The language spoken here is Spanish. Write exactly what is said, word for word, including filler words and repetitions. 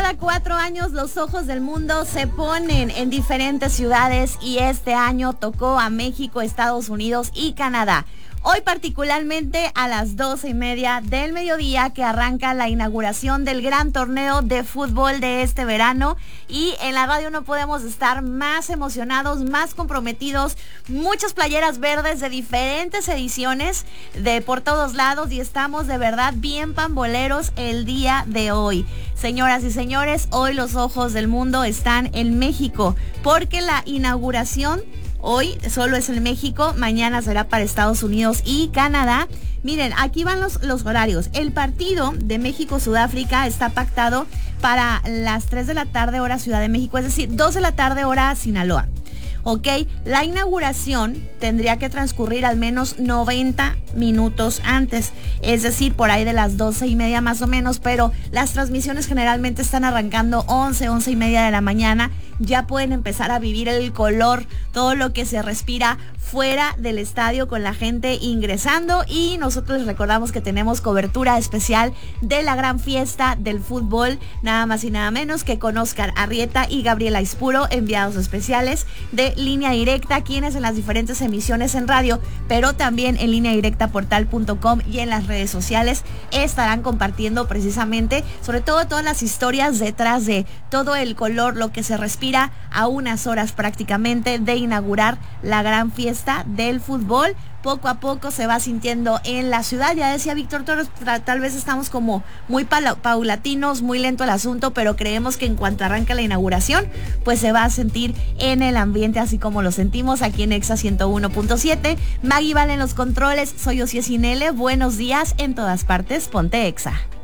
Cada cuatro años los ojos del mundo se ponen en diferentes ciudades y este año tocó a México, Estados Unidos y Canadá. Hoy particularmente a las doce y media del mediodía que arranca la inauguración del gran torneo de fútbol de este verano y en la radio no podemos estar más emocionados, más comprometidos, muchas playeras verdes de diferentes ediciones de por todos lados y estamos de verdad bien pamboleros el día de hoy. Señoras y señores, hoy los ojos del mundo están en México porque la inauguración hoy solo es en México, mañana será para Estados Unidos y Canadá. Miren, aquí van los, los horarios. El partido de México-Sudáfrica está pactado para las tres de la tarde hora Ciudad de México, es decir, dos de la tarde hora Sinaloa. Ok, la inauguración tendría que transcurrir al menos noventa minutos antes, es decir, por ahí de las doce y media más o menos, pero las transmisiones generalmente están arrancando once, once y media de la mañana. Ya pueden empezar a vivir el color, todo lo que se respira fuera del estadio con la gente ingresando y nosotros les recordamos que tenemos cobertura especial de la gran fiesta del fútbol, nada más y nada menos que con Oscar Arrieta y Gabriela Ispuro, enviados especiales de Línea Directa, quienes en las diferentes emisiones en radio, pero también en línea directa portal punto com y en las redes sociales estarán compartiendo precisamente sobre todo todas las historias detrás de todo el color, lo que se respira a unas horas prácticamente de inaugurar la gran fiesta del fútbol. Poco a poco se va sintiendo en la ciudad. Ya decía Víctor Torres, tal vez estamos como muy paulatinos, muy lento el asunto, pero creemos que en cuanto arranque la inauguración, pues se va a sentir en el ambiente así como lo sentimos aquí en Exa ciento uno punto siete. Maggie Val en los controles, soy Osiel Cinele. Buenos días en todas partes, ponte Exa.